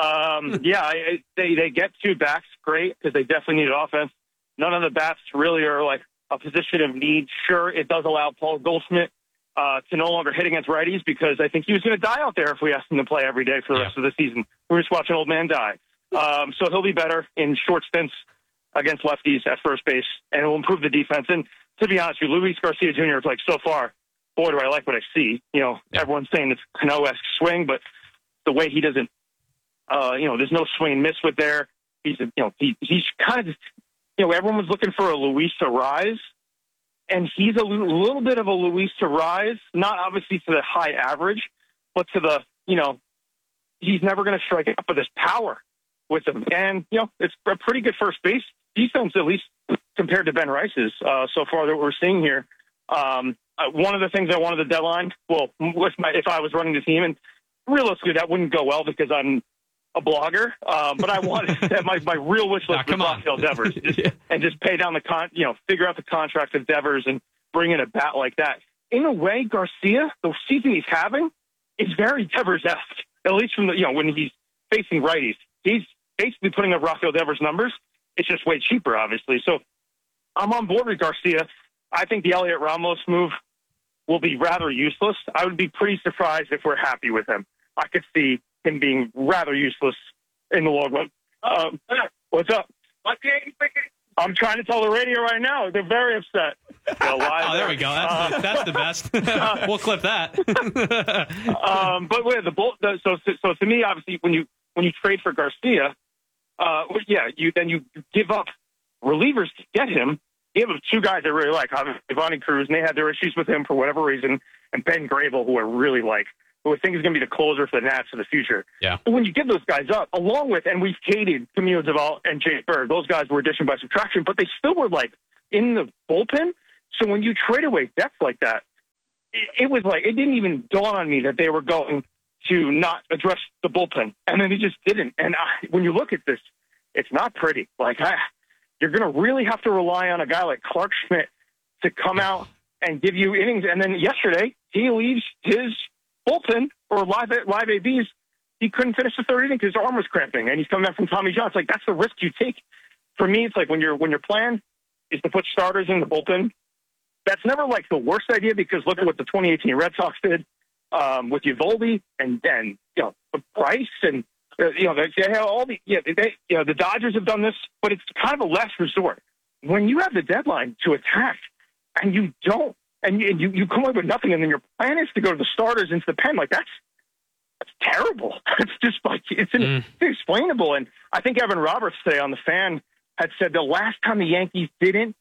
they get two backs, great, because they definitely needed offense. None of the bats really are like a position of need. Sure, it does allow Paul Goldschmidt to no longer hit against righties because I think he was going to die out there if we asked him to play every day for the rest of the season. We were just watching an old man die. So he'll be better in short stints against lefties at first base, and it will improve the defense. And to be honest with you, Luis Garcia Jr. is so far, boy, do I like what I see. Everyone's saying it's Cano-esque swing, but the way he doesn't, there's no swing and miss with there. He's kind of, everyone was looking for a Luis to rise, and he's a little bit of a Luis to rise, not obviously to the high average, but to the, he's never going to strike up with his power with him. And, it's a pretty good first base defense, at least compared to Ben Rice's so far that we're seeing here. One of the things I wanted the deadline, if I was running the team, and realistically that wouldn't go well because I'm a blogger, but I wanted my real wish list was Rafael Devers, and just pay down figure out the contract of Devers and bring in a bat like that. In a way, Garcia, the season he's having, is very Devers-esque, at least from when he's facing righties. He's basically putting up Rafael Devers numbers. It's just way cheaper, obviously. So I'm on board with Garcia. I think the Elliot Ramos move will be rather useless. I would be pretty surprised if we're happy with him. I could see him being rather useless in the long run. What's up? I'm trying to tell the radio right now. They're very upset. There we go. That's the best. We'll clip that. But wait, so to me, obviously, when you trade for Garcia, you give up relievers to get him. You have two guys I really like, Ivani Cruz, and they had their issues with him for whatever reason, and Ben Grable, who I really like, who I think is going to be the closer for the Nats for the future. Yeah. But when you give those guys up, along with, and we've hated Camilo Doval and Jay Berg, those guys were addition by subtraction, but they still were like in the bullpen. So when you trade away depth like that, it was like, it didn't even dawn on me that they were going to not address the bullpen. And then they just didn't. And when you look at this, it's not pretty. You're going to really have to rely on a guy like Clark Schmidt to come out and give you innings. And then yesterday, he leaves his bullpen or live ABs. He couldn't finish the third inning because his arm was cramping, and he's coming back from Tommy John. It's like, that's the risk you take. For me, it's like when your plan is to put starters in the bullpen, that's never like the worst idea, because look at what the 2018 Red Sox did with Eovaldi and Price and they have all the Dodgers have done this, but it's kind of a last resort. When you have the deadline to attack and you don't, and you come away with nothing, and then your plan is to go to the starters into the pen, like that's terrible. It's just like it's inexplainable. And I think Evan Roberts today on The Fan had said the last time the Yankees didn't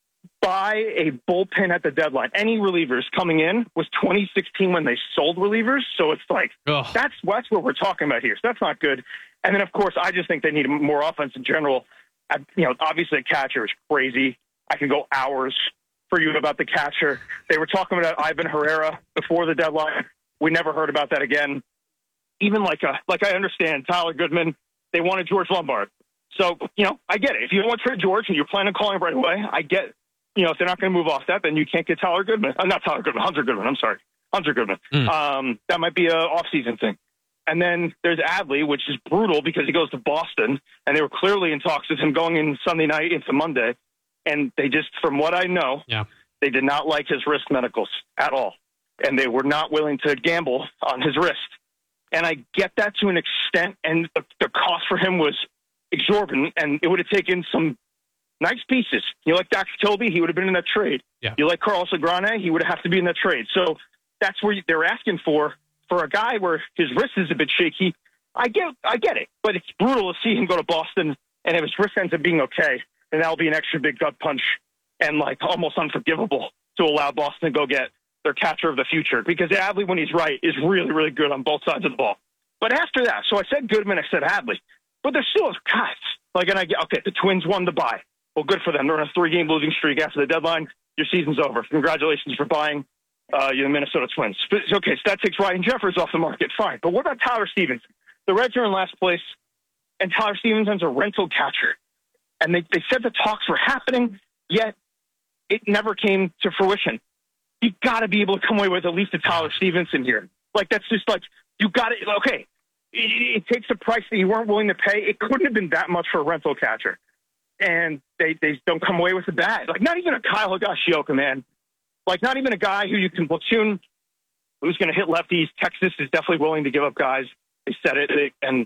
buy a bullpen at the deadline, any relievers coming in, was 2016 when they sold relievers. So it's like, that's what we're talking about here. So that's not good. And then, of course, I just think they need more offense in general. Obviously the catcher is crazy. I can go hours for you about the catcher. They were talking about Ivan Herrera before the deadline. We never heard about that again. Even like I understand Tyler Goodman, they wanted George Lombard. So, I get it. If you don't want to trade George and you're planning on calling him right away, I get, if they're not going to move off that, then you can't get Tyler Goodman. Not Tyler Goodman, Hunter Goodman. I'm sorry. Hunter Goodman. That might be an off-season thing. And then there's Adley, which is brutal because he goes to Boston, and they were clearly in talks with him going in Sunday night into Monday. And they just, from what I know, they did not like his wrist medicals at all. And they were not willing to gamble on his wrist. And I get that to an extent, and the cost for him was exorbitant, and it would have taken some nice pieces. You like Dax Kilby, he would have been in that trade. Yeah. You like Carlos Agrane, he would have to be in that trade. So that's where they're asking for a guy where his wrist is a bit shaky. I get it, but it's brutal to see him go to Boston, and if his wrist ends up being okay, then that'll be an extra big gut punch and like almost unforgivable to allow Boston to go get their catcher of the future, because Adley, when he's right, is really, really good on both sides of the ball. But after that, so I said Goodman, I said Adley, but there's still guys. The Twins won the bye. Well, good for them. They're on a 3-game losing streak after the deadline. Your season's over. Congratulations for buying the Minnesota Twins. Okay, so that takes Ryan Jeffers off the market. Fine. But what about Tyler Stevenson? The Reds are in last place, and Tyler Stevenson's a rental catcher. And they said the talks were happening, yet it never came to fruition. You got to be able to come away with at least a Tyler Stevenson here. That's just you got to, okay, it takes a price that you weren't willing to pay. It couldn't have been that much for a rental catcher. And they don't come away with the bat. Not even a Kyle Higashioka, man. Not even a guy who you can platoon who's going to hit lefties. Texas is definitely willing to give up guys. They said it. And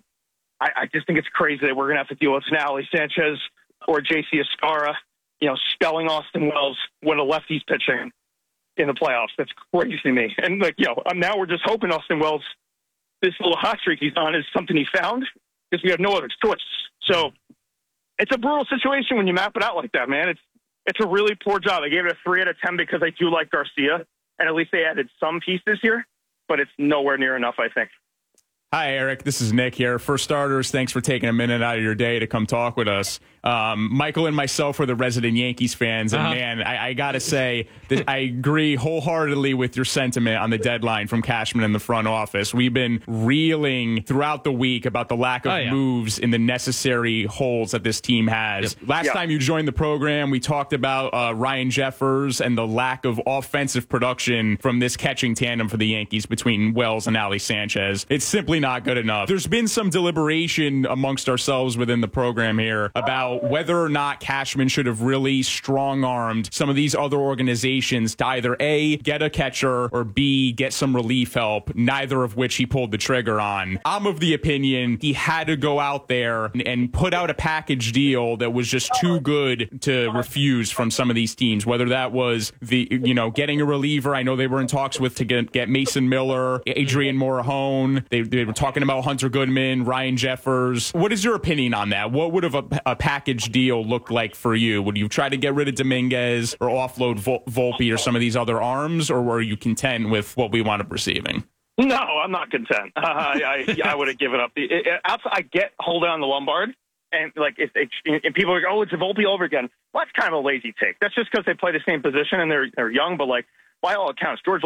I just think it's crazy that we're going to have to deal with Ali Sanchez or J.C. Escara, spelling Austin Wells when a lefty's pitching in the playoffs. That's crazy to me. And now we're just hoping Austin Wells, this little hot streak he's on, is something he found, because we have no other choice. So it's a brutal situation when you map it out like that, man. It's a really poor job. I gave it a 3 out of 10 because I do like Garcia, and at least they added some pieces here, but it's nowhere near enough, I think. Hi, Eric. This is Nick here. For starters, thanks for taking a minute out of your day to come talk with us. Michael and myself are the resident Yankees fans, and man, I got to say that I agree wholeheartedly with your sentiment on the deadline from Cashman in the front office. We've been reeling throughout the week about the lack of moves in the necessary holes that this team has. Last time you joined the program, we talked about Ryan Jeffers and the lack of offensive production from this catching tandem for the Yankees between Wells and Ali Sanchez. It's simply not good enough. There's been some deliberation amongst ourselves within the program here about whether or not Cashman should have really strong-armed some of these other organizations to either A, get a catcher, or B, get some relief help, neither of which he pulled the trigger on. I'm of the opinion he had to go out there and put out a package deal that was just too good to refuse from some of these teams, whether that was getting a reliever. I know they were in talks with to get Mason Miller, Adrian Morahone. They were talking about Hunter Goodman, Ryan Jeffers. What is your opinion on that? What would have a package deal look like for you? Would you try to get rid of Dominguez or offload Volpe or some of these other arms, or were you content with what we wound up receiving? No, I'm not content. I would have given up. I get holding on the Lombard, and like and people are like, oh, it's a Volpe over again. Well, that's kind of a lazy take. That's just because they play the same position and they're young, but like by all accounts, George